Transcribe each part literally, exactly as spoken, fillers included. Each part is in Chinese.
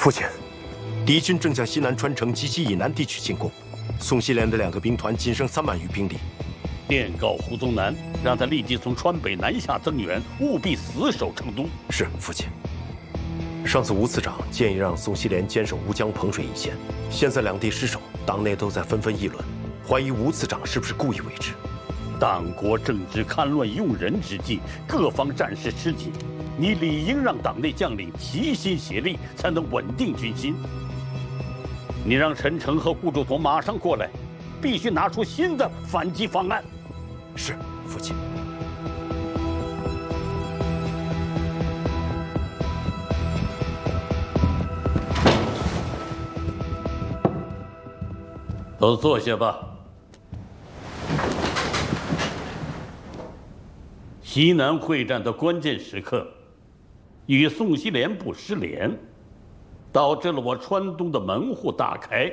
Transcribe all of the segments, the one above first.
父亲，敌军正向西南川城及其以南地区进攻，宋希濂的两个兵团仅剩三万余兵力。 电告胡宗南，让他立即从川北南下增援，务必死守成都。 是，父亲。上次吴次长建议让宋希濂坚守吴江、彭水一线，现在两地失守，党内都在纷纷议论，怀疑吴次长是不是故意为之。 党国正值戡乱用人之际，各方战事吃紧，你理应让党内将领齐心协力，才能稳定军心。你让陈诚和顾祝同马上过来，必须拿出新的反击方案。 是，父亲。 都坐下吧。西南会战的关键时刻，与宋希濂部失联，导致了我川东的门户大开，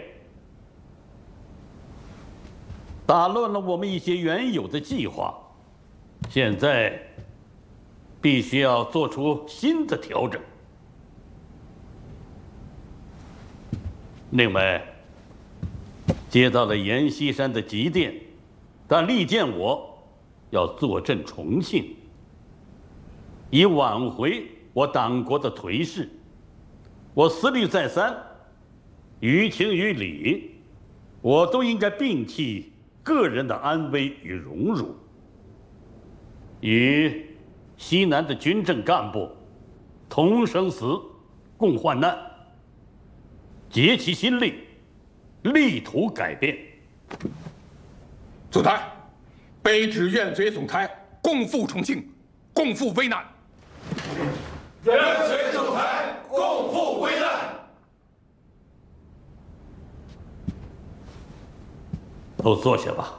打乱了我们一些原有的计划。现在必须要做出新的调整。另外，接到了阎锡山的急电，但力荐我要坐镇重庆，以挽回我党国的颓势。我思虑再三，于情于理，我都应该摒弃个人的安危与荣辱，与西南的军政干部同生死，共患难，竭其心力，力图改变。 总裁，卑职愿随总裁共赴重庆，共赴危难。 愿随总裁共赴危难。 都坐下吧。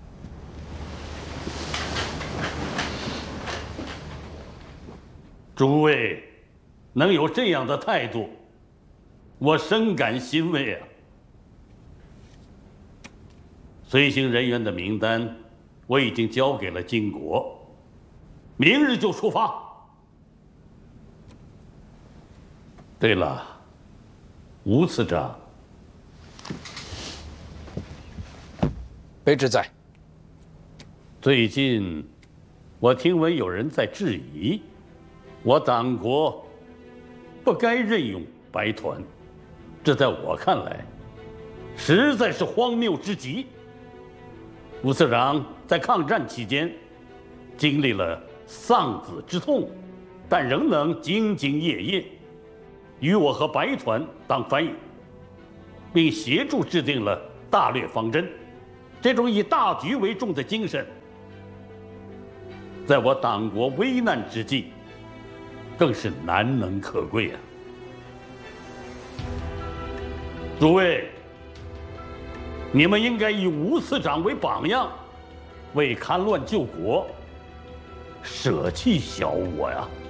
诸位能有这样的态度，我深感欣慰啊。随行人员的名单我已经交给了金国，明日就出发。对了，吴次长， 卑职在。 最近我听闻有人在质疑，我党国不该任用白团，这在我看来实在是荒谬之极。吴次长在抗战期间经历了丧子之痛，但仍能兢兢业业，与我和白团当翻译，并协助制定了大略方针。这种以大局为重的精神，在我党国危难之际，更是难能可贵啊！诸位，你们应该以吴次长为榜样，为戡乱救国，舍弃小我呀！